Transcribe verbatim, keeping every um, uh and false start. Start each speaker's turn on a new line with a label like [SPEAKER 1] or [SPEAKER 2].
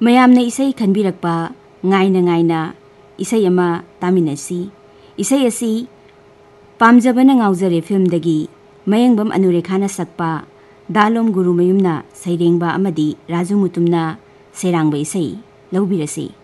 [SPEAKER 1] ꯃꯌꯥꯝꯅ ꯏꯁꯩ ꯈꯟꯕꯤꯔꯛꯄ ꯉꯥꯏꯅ ꯉꯥꯏꯅ ꯏꯁꯩ ꯑꯃ ꯇꯥꯃꯤꯟꯅꯁꯤ. ꯏꯁꯩ ꯑꯁꯤ ꯄꯥꯝꯖꯕꯅ ꯉꯥꯎꯖꯔꯦ ꯐꯤꯜꯝꯗꯒꯤ ꯃꯌꯦꯡꯕꯝ ꯑꯅꯨꯔꯦꯈꯥꯅ ꯁꯛꯄ, ꯗꯥꯂꯣꯝ ꯒꯨꯔꯨꯃꯌꯨꯝꯅ ꯁꯩꯔꯦꯡꯕ ꯑꯃꯗꯤ ꯔꯥꯖꯨ ꯃꯨꯇꯨꯝꯅ ꯁꯩꯔꯥꯡꯕ ꯏꯁꯩ ꯂꯧꯕꯤꯔꯁꯤ.